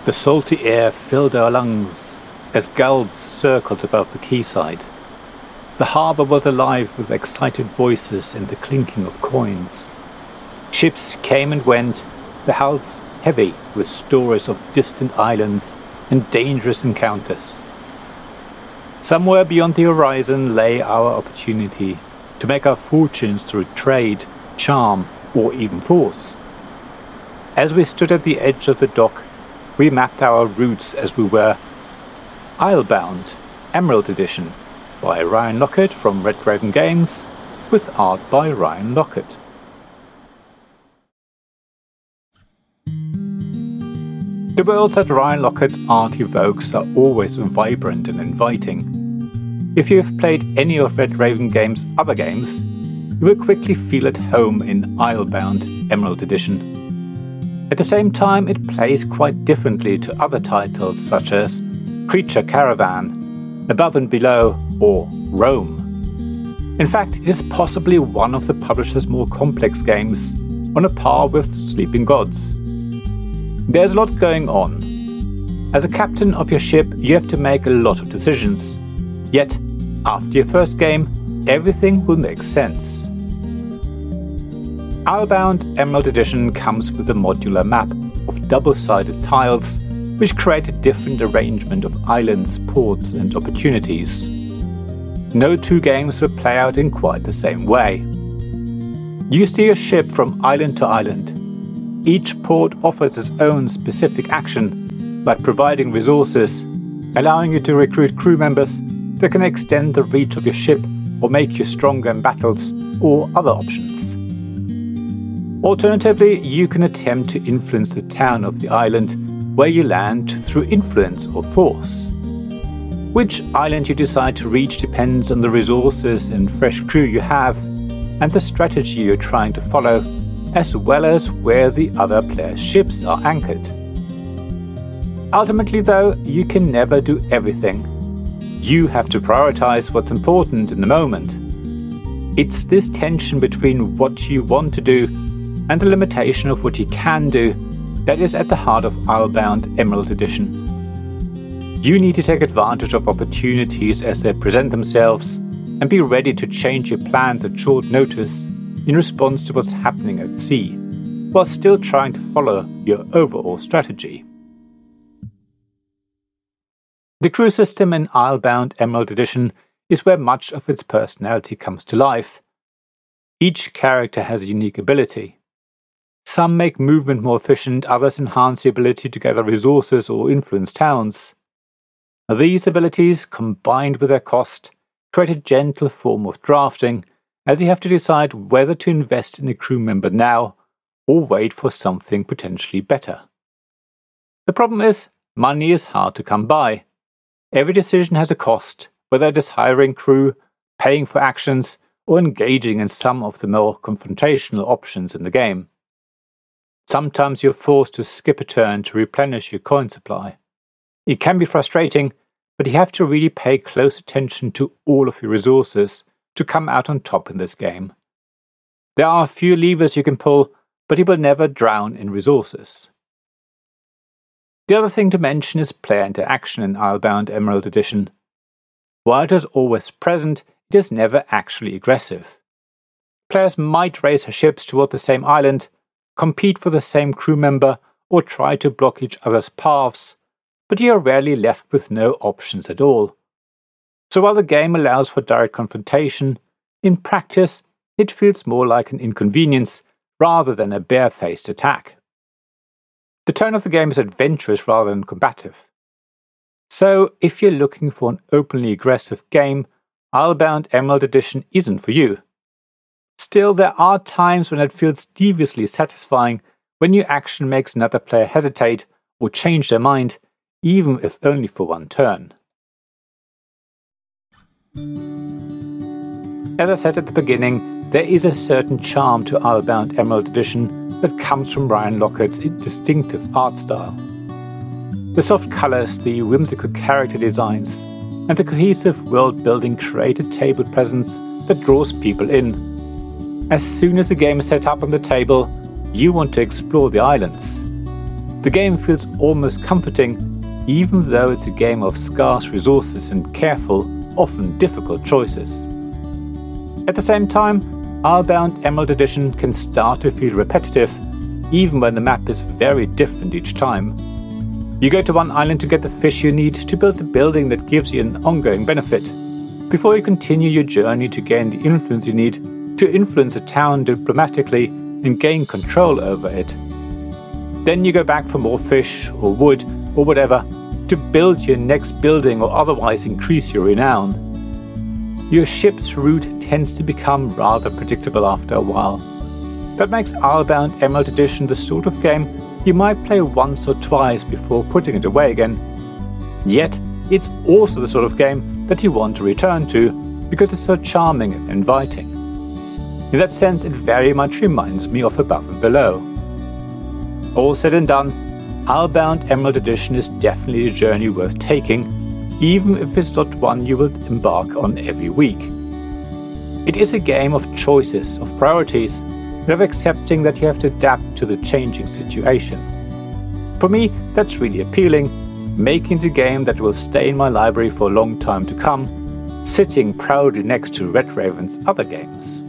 The salty air filled our lungs as gulls circled above the quayside. The harbour was alive with excited voices and the clinking of coins. Ships came and went, the hulls heavy with stories of distant islands and dangerous encounters. Somewhere beyond the horizon lay our opportunity to make our fortunes through trade, charm, or even force. As we stood at the edge of the dock, we mapped our routes as we were Islebound, Emerald Edition, by Ryan Lockett from Red Raven Games, with art by Ryan Lockett. The worlds that Ryan Lockett's art evokes are always vibrant and inviting. If you have played any of Red Raven Games' other games, you will quickly feel at home in Islebound Emerald Edition. At the same time, it plays quite differently to other titles such as Creature Caravan, Above and Below, or Rome. In fact, it is possibly one of the publisher's more complex games, on a par with Sleeping Gods. There's a lot going on. As a captain of your ship, you have to make a lot of decisions. Yet, after your first game, everything will make sense. Islebound Emerald Edition comes with a modular map of double-sided tiles, which create a different arrangement of islands, ports, and opportunities. No two games will play out in quite the same way. You steer your ship from island to island. Each port offers its own specific action, like providing resources, allowing you to recruit crew members that can extend the reach of your ship or make you stronger in battles, or other options. Alternatively, you can attempt to influence the town of the island where you land through influence or force. Which island you decide to reach depends on the resources and fresh crew you have, and the strategy you're trying to follow, as well as where the other players' ships are anchored. Ultimately, though, you can never do everything. You have to prioritize what's important in the moment. It's this tension between what you want to do and the limitation of what you can do that is at the heart of Islebound Emerald Edition. You need to take advantage of opportunities as they present themselves and be ready to change your plans at short notice in response to what's happening at sea, while still trying to follow your overall strategy. The crew system in Islebound Emerald Edition is where much of its personality comes to life. Each character has a unique ability. Some make movement more efficient, others enhance the ability to gather resources or influence towns. These abilities, combined with their cost, create a gentle form of drafting, as you have to decide whether to invest in a crew member now or wait for something potentially better. The problem is, money is hard to come by. Every decision has a cost, whether it is hiring crew, paying for actions, or engaging in some of the more confrontational options in the game. Sometimes you're forced to skip a turn to replenish your coin supply. It can be frustrating, but you have to really pay close attention to all of your resources to come out on top in this game. There are a few levers you can pull, but you will never drown in resources. The other thing to mention is player interaction in Islebound Emerald Edition. While it is always present, it is never actually aggressive. Players might race their ships toward the same island, compete for the same crew member, or try to block each other's paths, but you are rarely left with no options at all. So while the game allows for direct confrontation, in practice it feels more like an inconvenience rather than a barefaced attack. The tone of the game is adventurous rather than combative. So if you're looking for an openly aggressive game, Islebound Emerald Edition isn't for you. Still, there are times when it feels deviously satisfying when your action makes another player hesitate or change their mind, even if only for one turn. As I said at the beginning, there is a certain charm to Islebound Emerald Edition that comes from Ryan Lockett's distinctive art style. The soft colours, the whimsical character designs, and the cohesive world-building create a table presence that draws people in. As soon as the game is set up on the table, you want to explore the islands. The game feels almost comforting, even though it's a game of scarce resources and careful, often difficult choices. At the same time, Islebound Emerald Edition can start to feel repetitive, even when the map is very different each time. You go to one island to get the fish you need to build the building that gives you an ongoing benefit, before you continue your journey to gain the influence you need to influence a town diplomatically and gain control over it. Then you go back for more fish or wood or whatever to build your next building or otherwise increase your renown. Your ship's route tends to become rather predictable after a while. That makes Islebound Emerald Edition the sort of game you might play once or twice before putting it away again. Yet, it's also the sort of game that you want to return to because it's so charming and inviting. In that sense, it very much reminds me of Above and Below. All said and done, Islebound Emerald Edition is definitely a journey worth taking, even if it's not one you will embark on every week. It is a game of choices, of priorities, and of accepting that you have to adapt to the changing situation. For me, that's really appealing, making it a game that will stay in my library for a long time to come, sitting proudly next to Red Raven's other games.